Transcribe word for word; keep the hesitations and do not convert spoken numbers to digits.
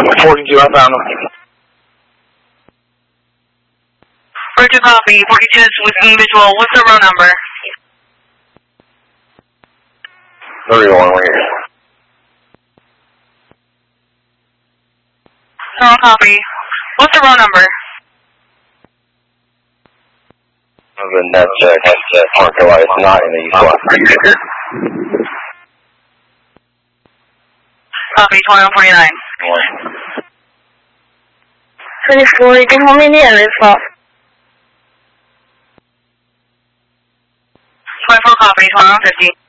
forty-two, I found him. Roger, copy. forty-two is with visual. What's the row number? thirty-one, we're here. Tower copy. What's the row number? Moving that check, that check, marker light, not in the east one. Copy, twenty-one forty-nine. twenty-four, you can hold me in the end, it's off. twenty-four copy, twenty-one fifty.